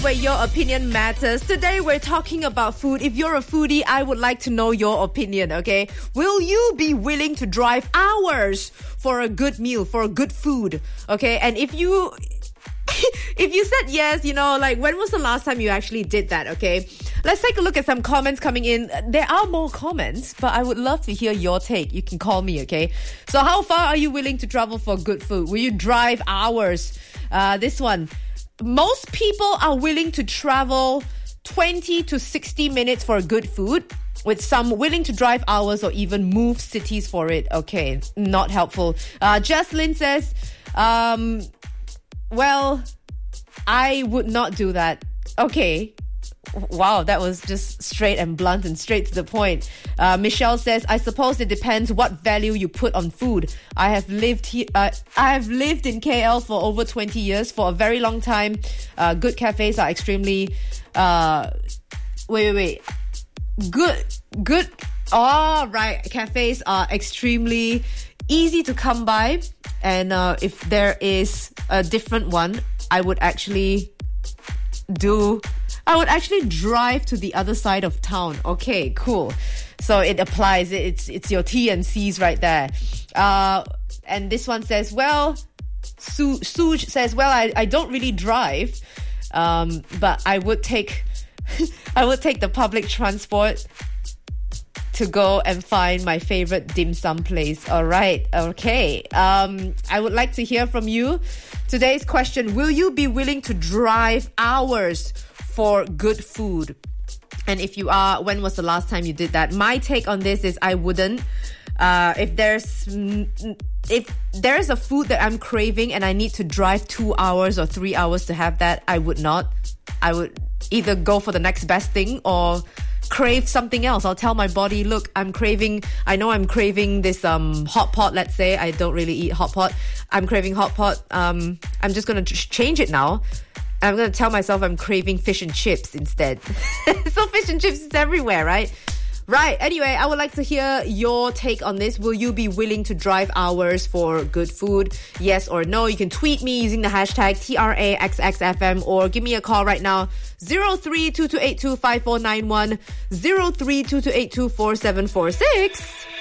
where your opinion matters. Today we're talking about food. If you're a foodie, I would like to know your opinion, okay? Will you be willing to drive hours for a good meal, for a good food, okay? And if you said yes, like when was the last time you actually did that, okay? Let's take a look at some comments coming in. There are more comments, but I would love to hear your take. You can call me, okay? So how far are you willing to travel for good food? Will you drive hours? This one. Most people are willing to travel 20 to 60 minutes for good food, with some willing to drive hours or even move cities for it. Okay, not helpful. Jaslyn says, well, I would not do that. Okay. Wow, that was just straight and blunt and straight to the point. Michelle says, I suppose it depends what value you put on food. I have lived in KL for over 20 years, for a very long time. Good cafes are extremely... Good. Oh, right. Cafes are extremely easy to come by. And if there is a different one, I would actually drive to the other side of town. Okay, cool. So it applies. It's your T and C's right there. And this one says, well, Suj says, well, I don't really drive, but I would take the public transport to go and find my favorite dim sum place. All right. Okay. I would like to hear from you. Today's question, will you be willing to drive hours for good food? And if you are, when was the last time you did that? My take on this is I wouldn't. If there's a food that I'm craving and I need to drive 2 hours or 3 hours to have that, I would not. I would either go for the next best thing or crave something else. I'll tell my body, look, I know I'm craving this hot pot, let's say. I don't really eat hot pot. I'm craving hot pot. I'm just going to change it now. I'm going to tell myself I'm craving fish and chips instead. So fish and chips is everywhere, right? Right. Anyway, I would like to hear your take on this. Will you be willing to drive hours for good food? Yes or no? You can tweet me using the hashtag TRAXXFM or give me a call right now. 0322825491, 0322824746.